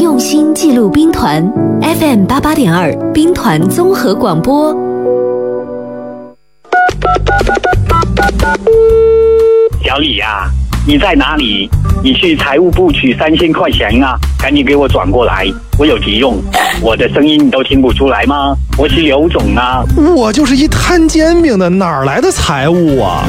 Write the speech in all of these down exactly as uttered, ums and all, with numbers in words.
用心记录兵团 F M 八八点二兵团综合广播。 小李呀、啊，你在哪里？你去财务部取三千块钱啊，赶紧给我转过来，我有急用。我的声音你都听不出来吗？我是刘总啊。 我就是一摊煎饼的，哪儿来的财务啊？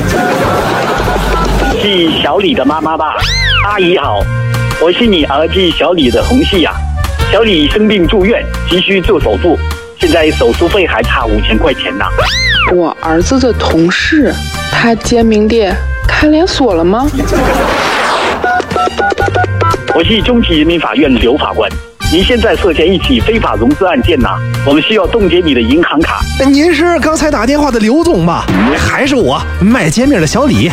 是小李的妈妈吧？阿姨好，我是你儿子小李的同事啊。小李生病住院，急需做手术，现在手术费还差五千块钱呢。 我儿子的同事，他煎饼店开连锁了吗？ 我是中级人民法院刘法官，您现在涉嫌一起非法融资案件呐、啊，我们需要冻结你的银行卡。 您是刚才打电话的刘总吧？还是我卖煎饼的小李？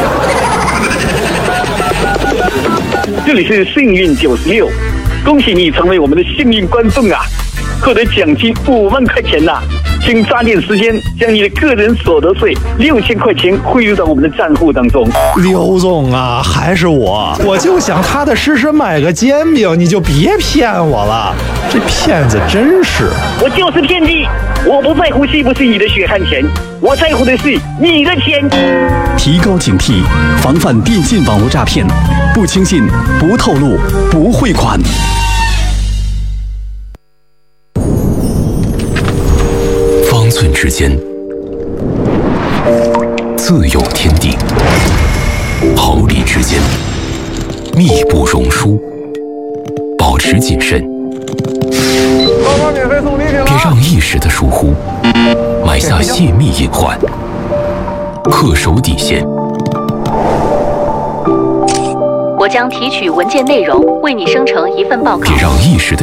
这里是幸运九十六，恭喜你成为我们的幸运观众啊，获得奖金五万块钱呐、啊！请抓紧时间将你的个人所得税六千块钱汇入到我们的账户当中。 刘总啊，还是我，我就想踏踏实实买个煎饼，你就别骗我了，这骗子真是！ 我就是骗子，我不在乎是不是你的血汗钱，我在乎的是你的钱。 提高警惕，防范电信网络诈骗，不轻信，不透露，不汇款。方寸之间，自有天地；毫厘之间，密不容疏。保持谨慎，别让一时的疏忽埋下泄密隐患。恪守底线。 我将提取文件内容，为你生成一份报告。 别让一时的